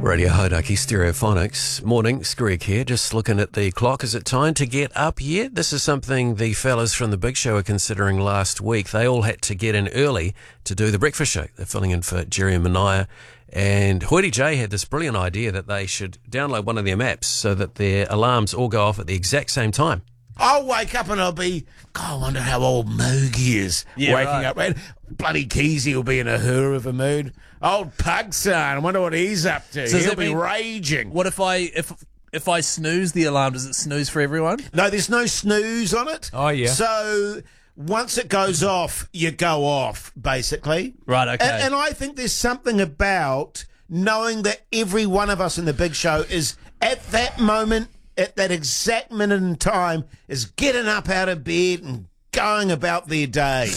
Radio Hodaki Stereophonics. Morning, Greg here. Just looking at the clock. Is it time to get up yet? This is something the fellas from The Big Show are considering last week. They all had to get in early to do the breakfast show. They're filling in for Jerry and Mania. And Hoity J had this brilliant idea that they should download one of their maps so that their alarms all go off at the exact same time. I'll wake up and I'll be, God, I wonder how old Moogie is waking up. And bloody Keezy will be in a hur of a mood. Old Pugson, I wonder what he's up to. So He'll be raging. What if I snooze the alarm? Does it snooze for everyone? No, there's no snooze on it. Oh, yeah. So once it goes off, you go off, basically. Right, okay. And I think there's something about knowing that every one of us in The Big Show is at that moment, at that exact minute in time, is getting up out of bed and going about their day.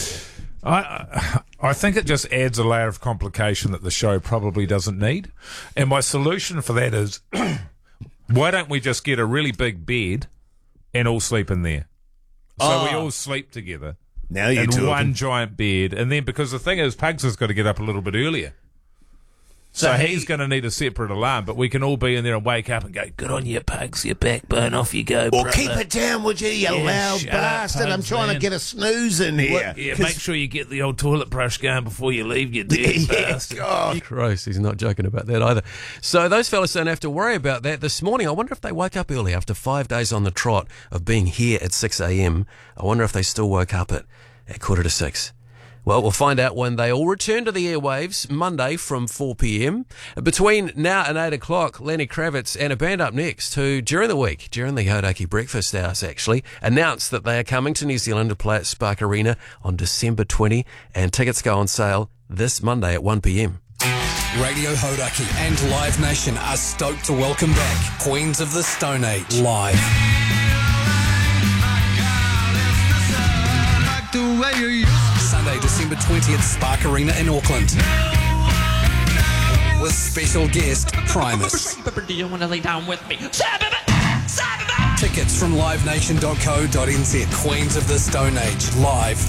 I think it just adds a layer of complication that the show probably doesn't need. And my solution for that is, why don't we just get a really big bed and all sleep in there? So we all sleep together Now you're in talking. one giant bed. And then, because the thing is, Pugs has got to get up a little bit earlier. So he's going to need a separate alarm, but we can all be in there and wake up and go, good on you, Pugs, your backbone, off you go, Or brother. keep it down, would you, you loud shut up, bastard. I'm Pugs, trying man. to get a snooze in here. Yeah, make sure you get the old toilet brush going before you leave, you dirty Yeah, bastard. God. Gross, he's not joking about that either. So those fellas don't have to worry about that. This morning, I wonder if they woke up early after 5 days on the trot of being here at 6 a.m. I wonder if they still woke up at 5:45. Well, we'll find out when they all return to the airwaves Monday from 4 p.m. Between now and 8 o'clock, Lenny Kravitz and a band up next who, during the week, during the Hodaki breakfast hours actually, announced that they are coming to New Zealand to play at Spark Arena on December 20, and tickets go on sale this Monday at 1 p.m. Radio Hodaki and Live Nation are stoked to welcome back Queens of the Stone Age live. Sunday, December 20th, Spark Arena in Auckland. With special guest, Primus. Do you want to lay down with me? Tickets from livenation.co.nz. Queens of the Stone Age live